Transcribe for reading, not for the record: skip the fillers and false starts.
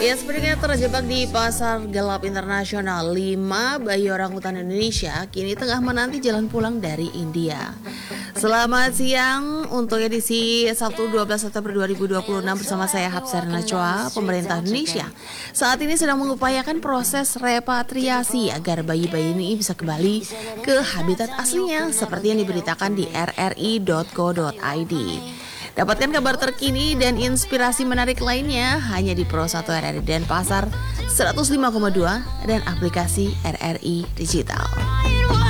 Ya, sepertinya terjebak di pasar gelap internasional, 5 bayi orangutan Indonesia kini tengah menanti jalan pulang dari India. Selamat siang untuk edisi Sabtu 12 September 2026 bersama saya Hapsar Najwa. Pemerintah Indonesia saat ini sedang mengupayakan proses repatriasi agar bayi-bayi ini bisa kembali ke habitat aslinya seperti yang diberitakan di rri.co.id. Dapatkan kabar terkini dan inspirasi menarik lainnya hanya di Pro 1 RRI Denpasar 105,2 dan aplikasi RRI Digital.